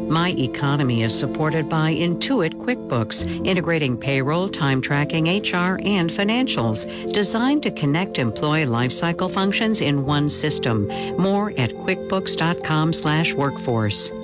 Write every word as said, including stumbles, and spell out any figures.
My Economy is supported by Intuit QuickBooks, integrating payroll, time tracking, H R, and financials, designed to connect employee lifecycle functions in one system. More at quickbooks dot com slash workforce.